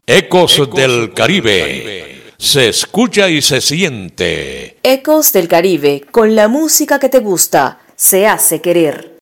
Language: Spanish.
Ecos del Caribe. Se escucha y se siente. Ecos del Caribe, con la música que te gusta, se hace querer.